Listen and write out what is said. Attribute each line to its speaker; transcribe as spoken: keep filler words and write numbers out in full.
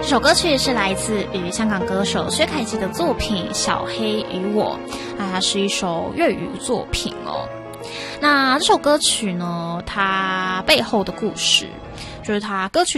Speaker 1: 这首歌曲是来自于香港歌手薛凯琪的作品《小黑与我》，那它是一首粤语作品哦。那这首歌曲呢，它背后的故事就是它歌曲